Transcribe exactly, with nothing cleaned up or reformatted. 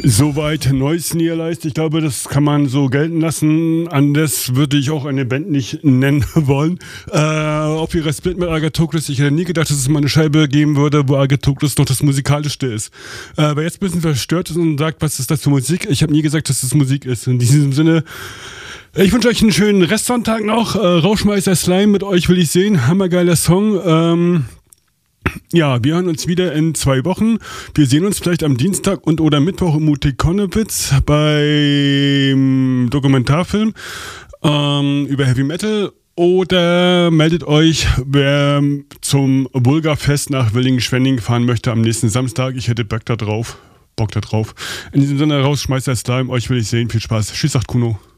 Soweit neues Nihilist. Ich glaube, das kann man so gelten lassen. Anders würde ich auch eine Band nicht nennen wollen. Äh, auf ihrer Split mit Agatocles. Ich hätte nie gedacht, dass es mal eine Scheibe geben würde, wo Agatocles noch das Musikalischste ist. Äh, aber jetzt ein bisschen verstört ist und sagt, was ist das für Musik? Ich habe nie gesagt, dass das Musik ist. In diesem Sinne, ich wünsche euch einen schönen Restsonntag noch. Äh, Rauschmeister Slime mit euch will ich sehen. Hammergeiler Song. Ähm... Ja, wir hören uns wieder in zwei Wochen. Wir sehen uns vielleicht am Dienstag und oder Mittwoch im Mutik-Konnewitz beim Dokumentarfilm ähm, über Heavy Metal. Oder meldet euch, wer zum Vulgarfest nach Willingen-Schwenning fahren möchte am nächsten Samstag. Ich hätte Bock da drauf. Bock da drauf. In diesem Sinne, raus, schmeißt der Slime. Euch will ich sehen. Viel Spaß. Tschüss, sagt Kuno.